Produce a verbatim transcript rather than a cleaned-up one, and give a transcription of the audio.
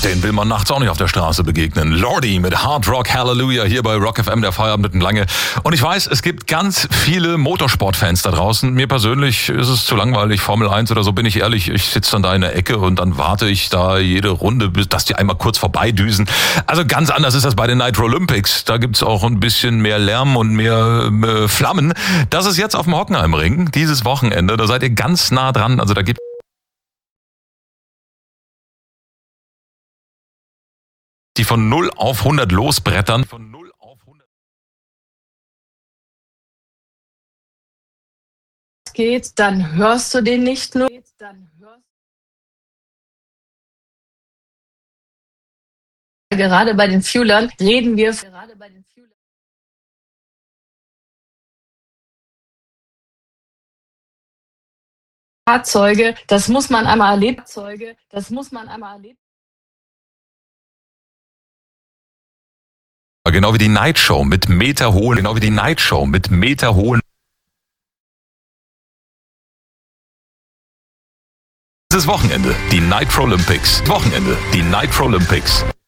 Den will man nachts auch nicht auf der Straße begegnen. Lordi mit Hard Rock Hallelujah hier bei Rock F M, der Feierabend mitten lange. Und ich weiß, es gibt ganz viele Motorsportfans da draußen. Mir persönlich ist es zu langweilig, Formel eins oder so, bin ich ehrlich. Ich sitze dann da in der Ecke und dann warte ich da jede Runde, bis dass die einmal kurz vorbeidüsen. Also ganz anders ist das bei den Nitro Olympics. Da gibt's auch ein bisschen mehr Lärm und mehr äh, Flammen. Das ist jetzt auf dem Hockenheimring, dieses Wochenende. Da seid ihr ganz nah dran. Also da gibt die von null auf hundert losbrettern. Von null auf hundert geht, dann hörst du den nicht nur. Gerade bei den Fuelern reden wir gerade bei den Fuelern. Fahrzeuge, das muss man einmal erlebt. Fahrzeuge, das muss man einmal erlebt. Genau wie die Night Show mit meterhohen, genau wie die Night Show mit meterhohen. Dieses Wochenende die Nitro Olympics. Wochenende die Nitro Olympics.